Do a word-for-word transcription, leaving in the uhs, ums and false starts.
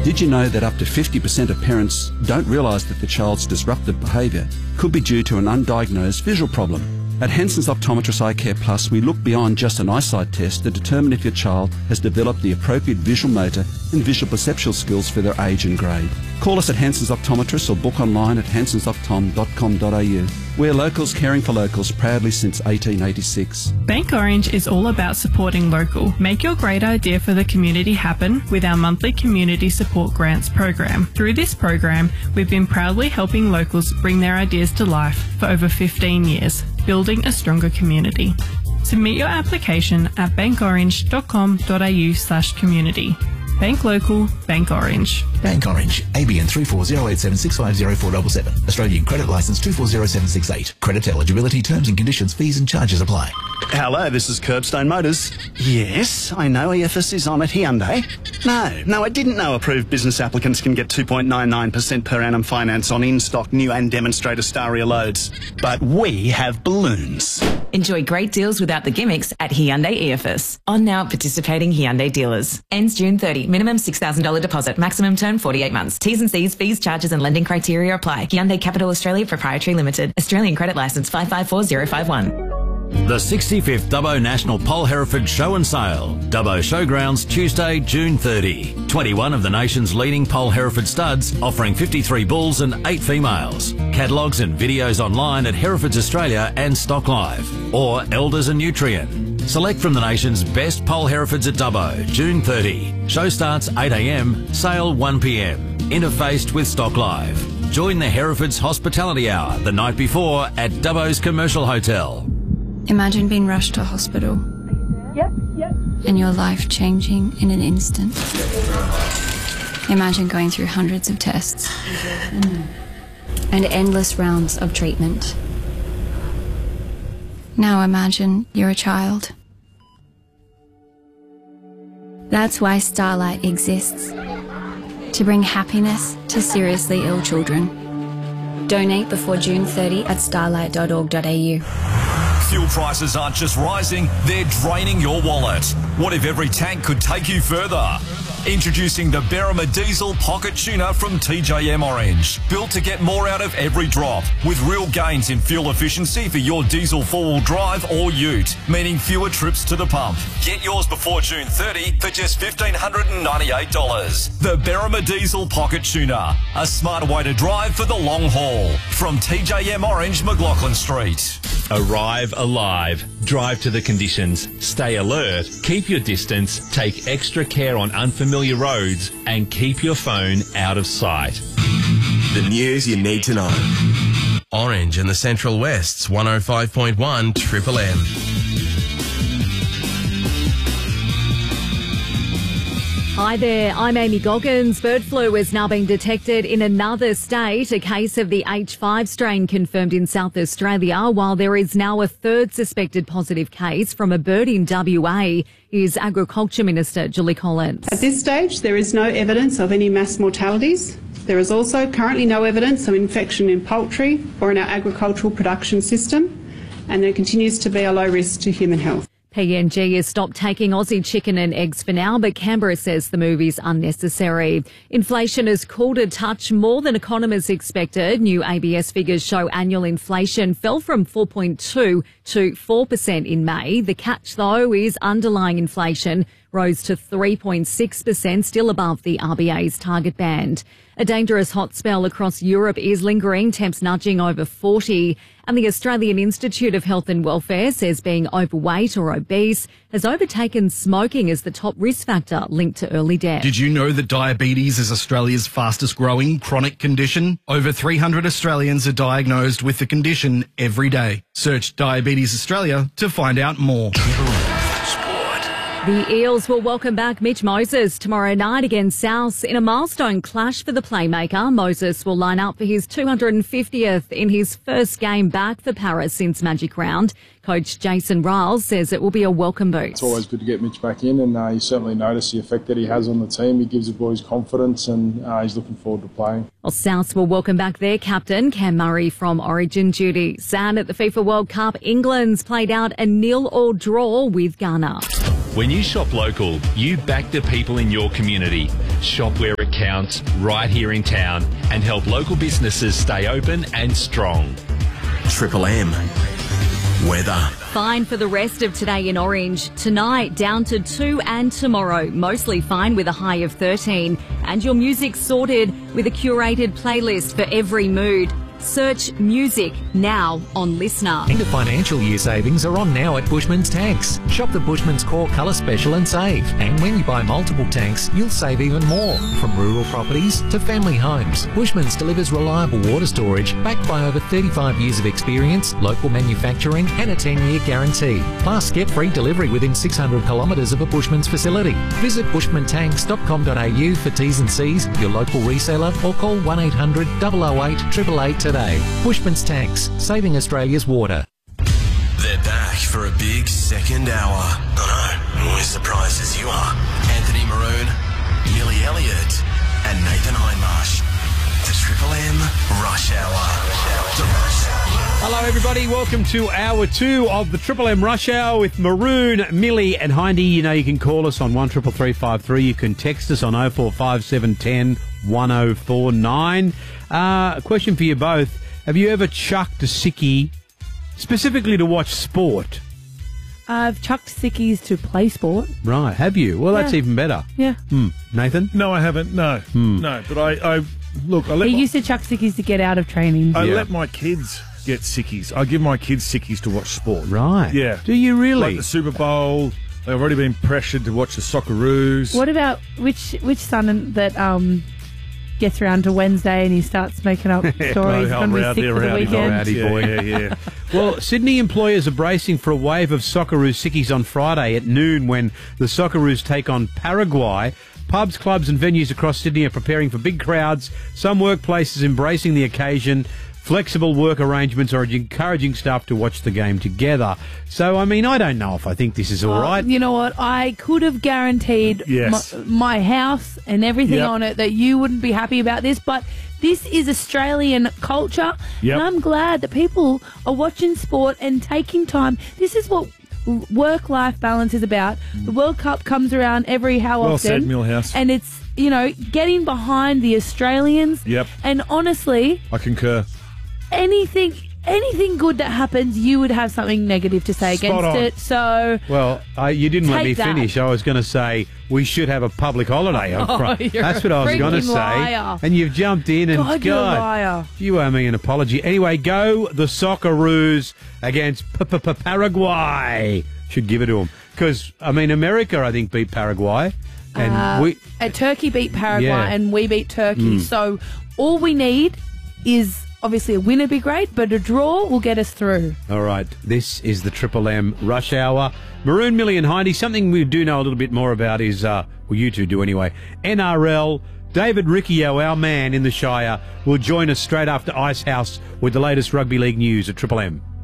Did you know that up to fifty percent of parents don't realise that the child's disruptive behaviour could be due to an undiagnosed visual problem? At Henson's Optometrist Eye Care Plus, we look beyond just an eyesight test to determine if your child has developed the appropriate visual motor and visual perceptual skills for their age and grade. Call us at Henson's Optometrist or book online at hensons optom dot com dot a u. We're locals caring for locals proudly since eighteen eighty-six. Bank Orange is all about supporting local. Make your great idea for the community happen with our monthly Community Support Grants program. Through this program, we've been proudly helping locals bring their ideas to life for over fifteen years, building a stronger community. Submit your application at bankorange dot com dot a u slash community. Bank local, Bank Orange. Bank Orange, A B N three four zero eight seven six five zero four seven seven. Australian Credit Licence two four zero seven six eight. Credit eligibility, terms and conditions, fees and charges apply. Hello, this is Curbstone Motors. Yes, I know E F S is on at Hyundai. No, no, I didn't know approved business applicants can get two point nine nine percent per annum finance on in-stock new and demonstrator Staria loads. But we have balloons. Enjoy great deals without the gimmicks at Hyundai E F S. On now at participating Hyundai dealers. Ends June thirtieth. Minimum six thousand dollars deposit. Maximum term forty-eight months. T's and C's, fees, charges and lending criteria apply. Hyundai Capital Australia Proprietary Limited. Australian Credit Licence five five four zero five one. The sixty-fifth Dubbo National Pole Hereford Show and Sale. Dubbo Showgrounds, Tuesday, June thirtieth. twenty-one of the nation's leading pole Hereford studs, offering fifty-three bulls and eight females. Catalogues and videos online at Herefords Australia and Stock Live. Or Elders and Nutrien. Select from the nation's best pole Herefords at Dubbo, June thirtieth. Show starts eight a m, sale one p m. Interfaced with Stock Live. Join the Herefords Hospitality Hour the night before at Dubbo's Commercial Hotel. Imagine being rushed to hospital. Yep, yep. And your life changing in an instant. Imagine going through hundreds of tests. And endless rounds of treatment. Now imagine you're a child. That's why Starlight exists. To bring happiness to seriously ill children. Donate before June thirtieth at starlight dot org dot a u. Fuel prices aren't just rising, they're draining your wallet. What if every tank could take you further? Introducing the Berrima Diesel Pocket Tuner from T J M Orange. Built to get more out of every drop, with real gains in fuel efficiency for your diesel four-wheel drive or ute, meaning fewer trips to the pump. Get yours before June thirtieth for just one thousand five hundred ninety-eight dollars. The Berrima Diesel Pocket Tuner, a smarter way to drive for the long haul. From T J M Orange, McLaughlin Street. Arrive alive. Drive to the conditions. Stay alert. Keep your distance. Take extra care on unfamiliar roads and keep your phone out of sight. The news you need to know. Orange in the Central West's one oh five point one Triple M. Hi there, I'm Amy Goggins. Bird flu has now been detected in another state. A case of the H five strain confirmed in South Australia, while there is now a third suspected positive case from a bird in W A. Here's Agriculture Minister Julie Collins. At this stage, there is no evidence of any mass mortalities. There is also currently no evidence of infection in poultry or in our agricultural production system, and there continues to be a low risk to human health. P N G has stopped taking Aussie chicken and eggs for now, but Canberra says the move is unnecessary. Inflation has cooled a touch more than economists expected. New A B S figures show annual inflation fell from four point two to four percent in May. The catch, though, is underlying inflation rose to three point six percent, still above the R B A's target band. A dangerous hot spell across Europe is lingering, temps nudging over forty. And the Australian Institute of Health and Welfare says being overweight or obese has overtaken smoking as the top risk factor linked to early death. Did you know that diabetes is Australia's fastest growing chronic condition? Over three hundred Australians are diagnosed with the condition every day. Search Diabetes Australia to find out more. The Eels will welcome back Mitch Moses tomorrow night against South in a milestone clash for the playmaker. Moses will line up for his two hundred fiftieth in his first game back for Paris since Magic Round. Coach Jason Riles says it will be a welcome boost. It's always good to get Mitch back in, and uh, you certainly notice the effect that he has on the team. He gives the boys confidence, and uh, he's looking forward to playing. Well, South will welcome back their captain, Cam Murray, from Origin duty. Sad at the FIFA World Cup, England's played out a nil-all draw with Ghana. When you shop local, you back the people in your community. Shop where it counts right here in town and help local businesses stay open and strong. Triple M. Weather. Fine for the rest of today in Orange. Tonight down to two and tomorrow mostly fine with a high of thirteen. And your music sorted with a curated playlist for every mood. Search music now on Listener. End of financial year savings are on now at Bushman's Tanks. Shop the Bushman's Core Colour Special and save. And when you buy multiple tanks, you'll save even more. From rural properties to family homes, Bushman's delivers reliable water storage backed by over thirty-five years of experience, local manufacturing and a ten-year guarantee. Plus, get free delivery within six hundred kilometres of a Bushman's facility. Visit bushman tanks dot com dot a u for T's and C's, your local reseller, or call one eight hundred, double oh eight, eight eight eight today. Bushman's Tanks, saving Australia's water. They're back for a big second hour. I know, we're surprised as you are. Anthony Maroon, Millie Elliott, and Nathan Hindmarsh. The Triple M Rush Hour. The Rush Hour. Hello, everybody. Welcome to hour two of the Triple M Rush Hour with Maroon, Millie, and Hindy. You know, you can call us on one triple three five three. You can text us on oh four five seven ten one oh four nine. Uh, a question for you both. Have you ever chucked a sickie specifically to watch sport? I've chucked sickies to play sport. Right, have you? Well, that's Yeah. even better. Yeah. Hmm. Nathan? No, I haven't. No. Hmm. No, but I, I look, I let He my, used to chuck sickies to get out of training. I let my kids get sickies. I give my kids sickies to watch sport. Right. Yeah. Do you really? Like the Super Bowl. They've already been pressured to watch the Socceroos. What about which which son that um gets around to Wednesday and he starts making up stories how going to be rowdy, sick for the rowdy, weekend? Rowdy boy. Yeah, yeah, yeah. Well, Sydney employers are bracing for a wave of Socceroos sickies on Friday at noon when the Socceroos take on Paraguay. Pubs, clubs and venues across Sydney are preparing for big crowds, some workplaces embracing the occasion. Flexible work arrangements are encouraging staff to watch the game together. So, I mean, I don't know if I think this is all Oh, right. You know what? I could have guaranteed Yes. my, my house and everything Yep. on it that you wouldn't be happy about this, but this is Australian culture, Yep. and I'm glad that people are watching sport and taking time. This is what work-life balance is about. The World Cup comes around every how Well often. said, Millhouse. And it's, you know, getting behind the Australians. Yep. And honestly, I concur. anything anything good that happens, you would have something negative to say Spot against on. it. So Well, I, you didn't let Take me that. finish. I was going to say we should have a public holiday. on Oh, Fri- you're That's a what I was going to freaking say. liar. And you've jumped in and God, you're a liar. You owe me an apology. Anyway, go the Socceroos against P- P- P- Paraguay. Should give it to them because I mean America, I think, beat Paraguay, and Uh, we. uh, Turkey beat Paraguay Yeah. and we beat Turkey. Mm. So all we need is obviously a win would be great, but a draw will get us through. All right, this is the Triple M Rush Hour. Maroon, Millie and Hindy. Something we do know a little bit more about is, uh, well, you two do anyway, N R L. David Riccio, our man in the Shire, will join us straight after Icehouse with the latest rugby league news at Triple M.